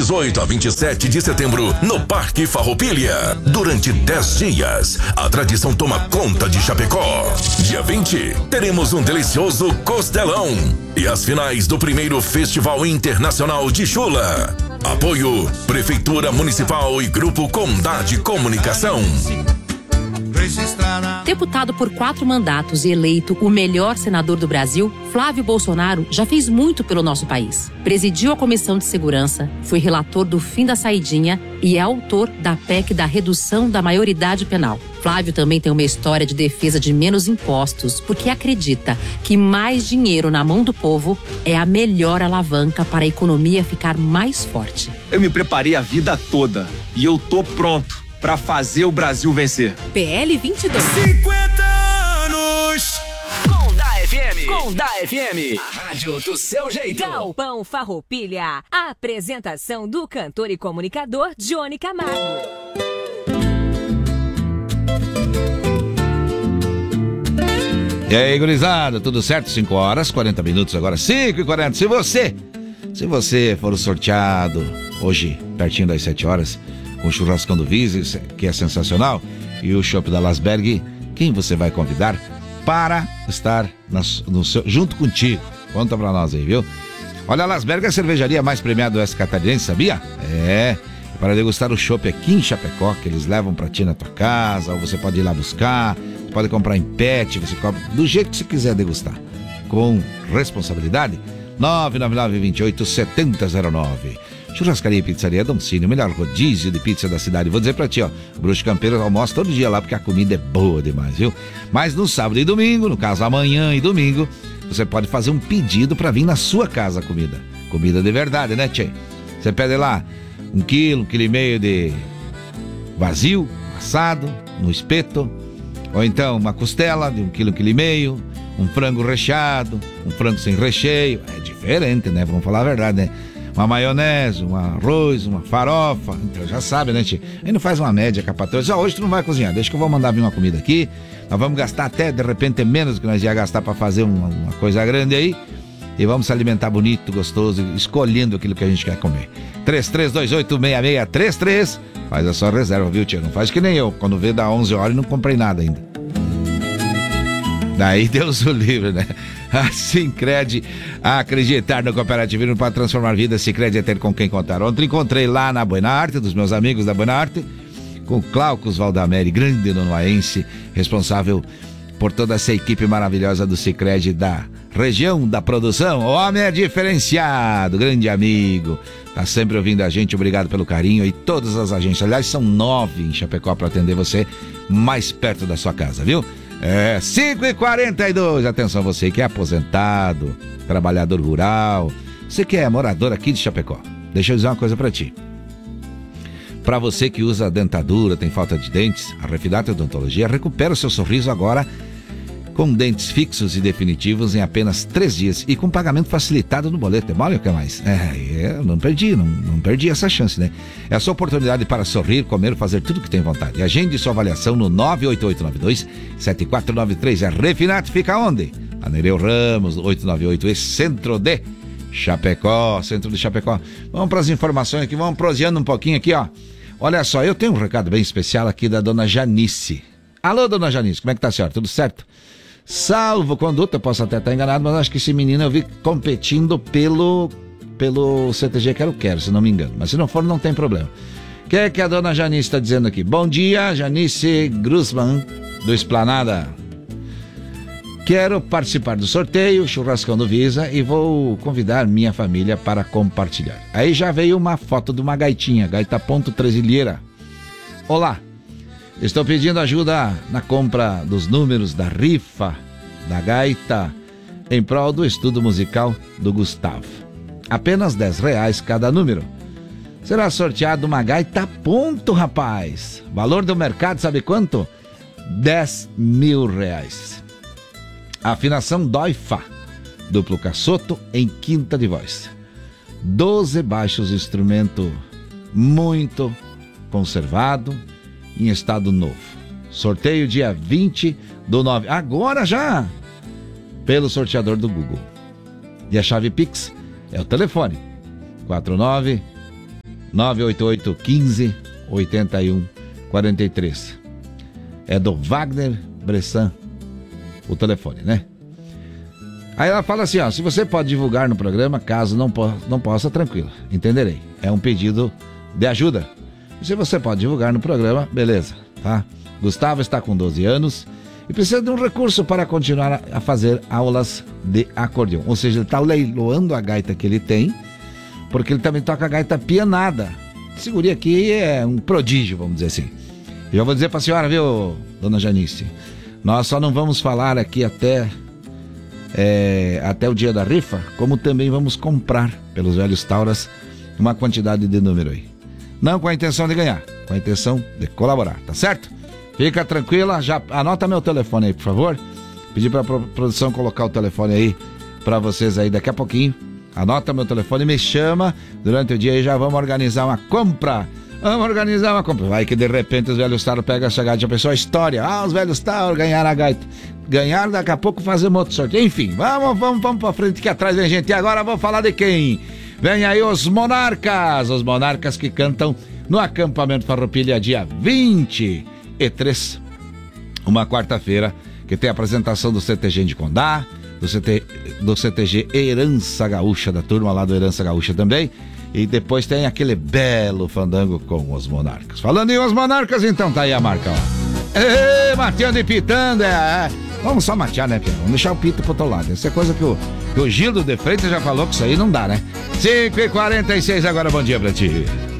18 a 27 de setembro, no Parque Farroupilha. Durante 10 dias, a tradição toma conta de Chapecó. Dia 20, teremos um delicioso costelão e as finais do primeiro Festival Internacional de Chula. Apoio Prefeitura Municipal e Grupo Condade Comunicação. Deputado por 4 mandatos e eleito o melhor senador do Brasil, Flávio Bolsonaro já fez muito pelo nosso país. Presidiu a Comissão de Segurança, foi relator do fim da saidinha e é autor da PEC da redução da maioridade penal. Flávio também tem uma história de defesa de menos impostos, porque acredita que mais dinheiro na mão do povo é a melhor alavanca para a economia ficar mais forte. Eu me preparei a vida toda e eu tô pronto pra fazer o Brasil vencer. PL 22. 50 anos. Condá FM. A rádio do seu jeito. Galpão Farroupilha. A apresentação do cantor e comunicador Johnny Camargo. E aí, gurizada, tudo certo? 5 horas, 40 minutos agora, 5h40. Se você for sorteado hoje, pertinho das 7 horas, com o churrascão do Viz, que é sensacional, e o chopp da Lasberg, quem você vai convidar para estar junto contigo? Conta pra nós aí, viu? Olha, a Lasberg é a cervejaria mais premiada do Oeste Catarinense, sabia? É, para degustar o chopp aqui em Chapecó, que eles levam pra ti na tua casa, ou você pode ir lá buscar, pode comprar em pet, você compra do jeito que você quiser degustar. Com responsabilidade, 999-28-7009. Churrascaria e Pizzaria Domicílio, o melhor rodízio de pizza da cidade. Vou dizer pra ti, ó, o Bruxo Campeiro almoça todo dia lá, porque a comida é boa demais, viu? Mas no sábado e domingo, no caso amanhã e domingo, você pode fazer um pedido pra vir na sua casa a comida. Comida de verdade, né, tchê? Você pede lá 1 quilo, 1,5 quilo de vazio, assado, no espeto, ou então uma costela de 1 quilo, 1,5 quilo, um frango recheado, um frango sem recheio. É diferente, né? Vamos falar a verdade, né? Uma maionese, um arroz, uma farofa. Então já sabe, né, tio? Aí não faz uma média com a patroa. Hoje tu não vai cozinhar, deixa que eu vou mandar vir uma comida aqui. Nós vamos gastar até, de repente, menos do que nós ia gastar pra fazer uma coisa grande aí. E vamos se alimentar bonito, gostoso, escolhendo aquilo que a gente quer comer. 33286633. Faz a sua reserva, viu, tio? Não faz que nem eu. Quando vê dá 11 horas e não comprei nada ainda. Daí Deus o livre, né? A Sicredi, acreditar no cooperativismo para transformar vidas. Sicredi é ter com quem contar. Ontem encontrei lá na Buena Arte, dos meus amigos da Buena Arte, com o Glaucus Valdameri, grande nonoaense, responsável por toda essa equipe maravilhosa do Sicredi da região da produção. O homem é diferenciado, grande amigo, tá sempre ouvindo a gente, obrigado pelo carinho. E todas as agências, aliás, são 9 em Chapecó para atender você mais perto da sua casa, viu? 5h42, atenção você que é aposentado, trabalhador rural, você que é morador aqui de Chapecó, deixa eu dizer uma coisa pra ti. Pra você que usa dentadura, tem falta de dentes, a Refinato Odontologia recupera o seu sorriso agora com dentes fixos e definitivos em apenas 3 dias e com pagamento facilitado no boleto. Olha o que mais? Eu não perdi essa chance, né? É a sua oportunidade para sorrir, comer, fazer tudo que tem vontade. Agende sua avaliação no 98892-7493. A Refinato fica onde? A Nereu Ramos, 898, e Centro de Chapecó. Vamos para as informações aqui, vamos proseando um pouquinho aqui, ó. Olha só, eu tenho um recado bem especial aqui da dona Janice. Alô, dona Janice, como é que tá a senhora? Tudo certo? Salvo conduta, posso até estar enganado, mas acho que esse menino eu vi competindo pelo CTG Quero, se não me engano. Mas se não for, não tem problema. O que é que a dona Janice está dizendo aqui? Bom dia, Janice Grusman, do Esplanada. Quero participar do sorteio, churrascão do Visa, e vou convidar minha família para compartilhar. Aí já veio uma foto de uma gaitinha, gaita ponto tresilheira. Olá! Estou pedindo ajuda na compra dos números da rifa da gaita em prol do estudo musical do Gustavo. Apenas R$10 cada número. Será sorteado uma gaita ponto, rapaz. Valor do mercado, sabe quanto? R$10.000. Afinação dói fá. Duplo cassoto em quinta de voz. 12 baixos, instrumento muito conservado, em estado novo. Sorteio dia 20/9. Agora já! Pelo sorteador do Google. E a chave Pix é o telefone 988 15 81 43. É do Wagner Bressan o telefone, né? Aí ela fala assim, ó, se você pode divulgar no programa, caso não possa, tranquilo, entenderei. É um pedido de ajuda. E se você pode divulgar no programa, beleza, tá? Gustavo está com 12 anos e precisa de um recurso para continuar a fazer aulas de acordeão. Ou seja, ele está leiloando a gaita que ele tem, porque ele também toca a gaita pianada. Esse guri aqui é um prodígio, vamos dizer assim. E eu vou dizer para a senhora, viu, dona Janice, nós só não vamos falar aqui até o dia da rifa, como também vamos comprar pelos velhos Tauras uma quantidade de número aí. Não com a intenção de ganhar, com a intenção de colaborar, tá certo? Fica tranquila, já anota meu telefone aí, por favor. Pedir pra produção colocar o telefone aí pra vocês aí daqui a pouquinho. Anota meu telefone, me chama durante o dia e já vamos organizar uma compra. Vai que de repente os velhos Tauros pegam essa gaita, a pessoa história. Os velhos Tauros ganharam a gaita. Ganharam, daqui a pouco fazemos outro sorteio. Enfim, vamos pra frente que atrás vem gente. E agora vou falar de quem? Vem aí os Monarcas. Os Monarcas que cantam no acampamento Farroupilha dia 23. Uma quarta-feira que tem a apresentação do CTG de Condá, do CTG Herança Gaúcha, da turma lá do Herança Gaúcha também. E depois tem aquele belo fandango com os Monarcas. Falando em os Monarcas, então tá aí a marca, ó. Ei, mateando e pitando, Vamos só matear, né, Pedro? Vamos deixar o pito pro outro lado. Essa é coisa que o Gildo de Freitas já falou que isso aí não dá, né? 5h46 agora, bom dia pra ti.